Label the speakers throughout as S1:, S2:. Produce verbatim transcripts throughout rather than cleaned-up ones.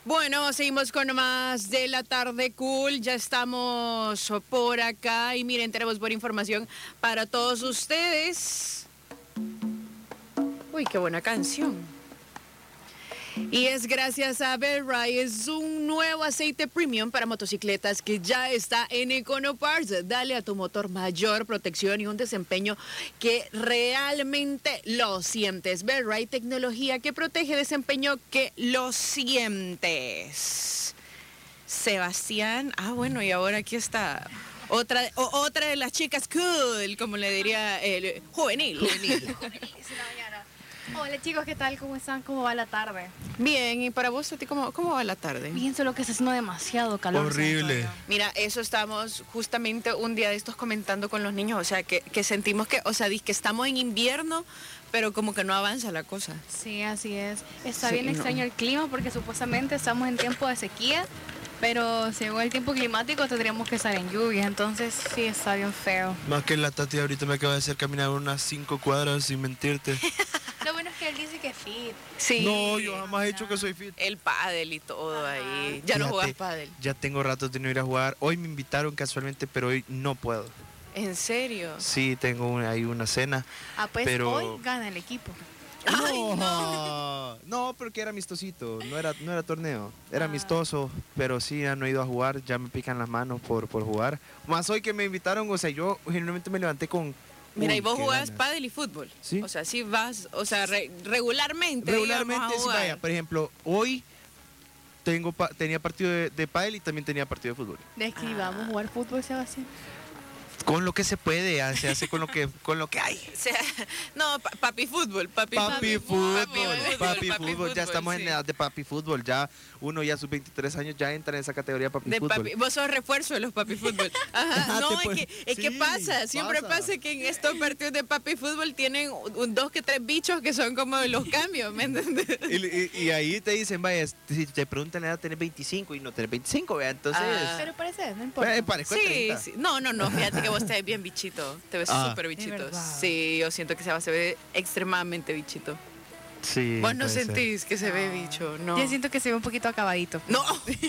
S1: Bueno, seguimos con más de la tarde cool. Ya estamos por acá y miren, tenemos buena información para todos ustedes. Uy, qué buena canción. Y es gracias a Bellray, es un nuevo aceite premium para motocicletas que ya está en EconoParts. Dale a tu motor mayor protección y un desempeño que realmente lo sientes. Bellray, tecnología que protege, desempeño que lo sientes. Sebastián, ah bueno, y ahora aquí está otra, o, otra de las chicas cool, como le diría el juvenil. Juvenil.
S2: Hola chicos, ¿qué tal? ¿Cómo están? ¿Cómo va la tarde?
S1: Bien, y para vos, ¿a ti cómo, cómo va la tarde?
S2: Bien, solo que está haciendo demasiado calor.
S3: Horrible.
S1: Mira, eso estamos justamente un día de estos comentando con los niños, o sea, que, que sentimos que, o sea, que estamos en invierno, pero como que no avanza la cosa.
S2: Sí, así es. Está
S1: Sí,
S2: bien
S1: no.
S2: extraño el clima porque supuestamente estamos en tiempo de sequía, pero según el tiempo climático tendríamos que estar en lluvia, entonces sí está bien feo.
S3: Más que la Tati ahorita me acaba de hacer caminar unas cinco cuadras sin mentirte.
S2: Lo bueno es que él dice que es fit.
S1: Sí.
S3: No, yo jamás he dicho que soy fit.
S1: El pádel y todo ahí. Ya no
S3: Fíjate,
S1: jugás pádel.
S3: Ya tengo rato de no ir a jugar. Hoy me invitaron casualmente, pero hoy no puedo.
S1: ¿En serio?
S3: Sí, tengo una- ahí una cena.
S2: Ah, pues
S3: Pero-
S2: hoy gana el equipo.
S1: Ay,
S3: no. No, porque era amistosito, no era, no era torneo, era
S2: Ah.
S3: amistoso, pero sí, ya no he ido a jugar, ya me pican las manos por, por jugar. Más hoy que me invitaron, o sea, yo generalmente me levanté con...
S1: Mira,
S3: uy,
S1: y vos
S3: qué
S1: jugás
S3: ganas.
S1: pádel y fútbol.
S3: Sí.
S1: O sea, sí vas, o sea, re- regularmente.
S3: Regularmente,
S1: digamos, a
S3: sí,
S1: jugar.
S3: vaya, por ejemplo, hoy tengo pa- tenía partido de, de pádel y también tenía partido de fútbol.
S2: ¿De que
S1: Ah.
S2: vamos a jugar fútbol, Sebastián?
S3: Con lo que se puede, ah, se hace con lo que, con lo que hay.
S1: O sea, no, pa- papi fútbol, papi,
S3: Papi fútbol,
S1: fútbol,
S3: papi
S1: papi
S3: fútbol, ya estamos
S1: sí.
S3: en edad de papi fútbol, ya uno ya a sus veintitrés años ya entra en esa categoría papi
S1: De
S3: fútbol.
S1: papi, vos sos refuerzo de los papi fútbol. Ajá.
S3: Ah,
S1: No,
S3: te
S1: es
S3: puede-
S1: que, es que
S3: sí,
S1: pasa, siempre
S3: pasa.
S1: pasa que en estos partidos de papi fútbol tienen un, dos que tres bichos que son como los cambios, ¿me entiendes?
S3: Y, y- y ahí te dicen, vaya, si te preguntan la edad, tenés veinticinco y no tenés veinticinco, vea, entonces...
S1: Ah.
S2: Pero parece, no importa.
S3: pues, parezco de
S1: Sí,
S3: treinta.
S1: sí. No, no, no, fíjate que vos te ves bien bichito. Te ves
S3: Ah.
S1: súper
S2: ¿De
S1: bichito.
S2: verdad?
S1: Sí, yo siento que se va se ve extremadamente bichito.
S3: Sí,
S1: Vos no
S3: puede ser.
S1: sentís que se ve bicho, no.
S2: Yo siento que se ve un poquito acabadito.
S1: No.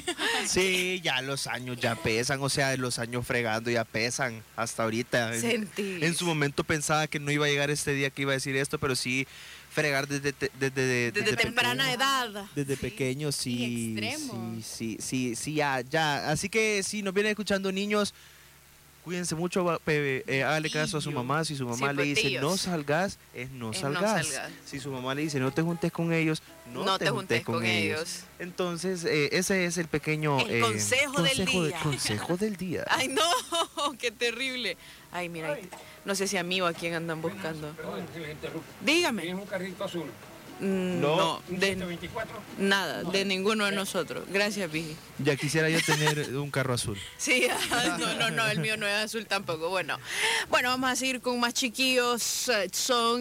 S3: Sí, ya los años ya pesan, o sea, los años fregando ya pesan hasta ahorita. En,
S1: Sentís.
S3: en su momento pensaba que no iba a llegar este día que iba a decir esto, pero sí fregar desde te- desde,
S1: Desde temprana
S3: pequeño.
S1: edad.
S3: Desde
S2: Sí,
S3: pequeño,
S2: y
S3: sí,
S2: extremo.
S3: sí, sí, sí, sí, ya, ya. Así que si nos vienen escuchando niños, cuídense mucho, va- pe- eh, hágale caso a su mamá. Si su mamá
S1: Sí,
S3: le dice
S1: potillos.
S3: no salgas, es no
S1: Es no
S3: salgas.
S1: salgas.
S3: Si su mamá le dice no te juntes con ellos, no,
S1: No te juntes con ellos.
S3: Entonces, eh, ese es el pequeño
S1: El
S3: eh,
S1: consejo del
S3: de-
S1: día.
S3: consejo del día.
S1: Ay, no, qué terrible. Ay, mira, ahí- no sé si a mí o a quién andan buscando.
S4: Perdón que les interrumpa.
S1: Dígame.
S4: ¿Tienes un carrito azul?
S1: Mm,
S3: No.
S1: No,
S4: ¿Un
S1: de
S4: ciento veinticuatro?
S1: nada, de ninguno de nosotros. Gracias, Vigi.
S3: Ya quisiera yo tener un carro azul.
S1: Sí, no, no, no, el mío no es azul tampoco. Bueno, bueno, vamos a seguir con más chiquillos. eh, Son